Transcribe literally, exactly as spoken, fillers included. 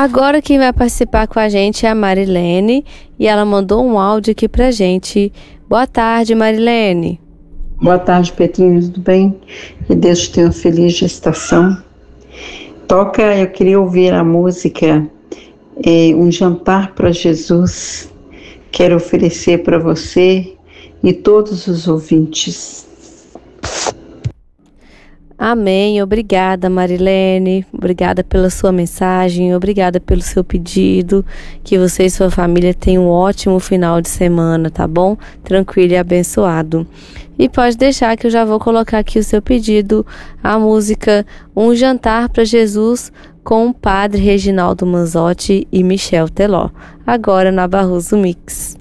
Agora quem vai participar com a gente é a Marilene e ela mandou um áudio aqui pra gente. Boa tarde, Marilene. Boa tarde, Pedrinho, tudo bem? Que Deus te tenha uma feliz gestação. Toca, eu queria ouvir a música é, Um Jantar para Jesus. Quero oferecer para você e todos os ouvintes. Amém. Obrigada, Marilene. Obrigada pela sua mensagem. Obrigada pelo seu pedido. Que você e sua família tenham um ótimo final de semana, tá bom? Tranquilo e abençoado. E pode deixar que eu já vou colocar aqui o seu pedido, a música Um Jantar para Jesus com o padre Reginaldo Manzotti e Michel Teló. Agora na Barroso Mix.